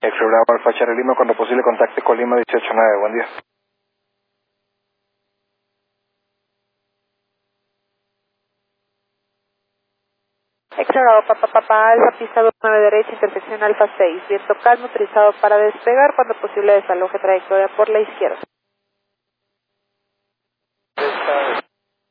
X-Ray Bravo Alfa Charlie Lima, cuando posible contacte con Lima 189, buen día. X-Ray Bravo Papa Alfa, pista 29 derecha, intersección Alfa 6, viento calmo, autorizado para despegar, cuando posible desaloje trayectoria por la izquierda.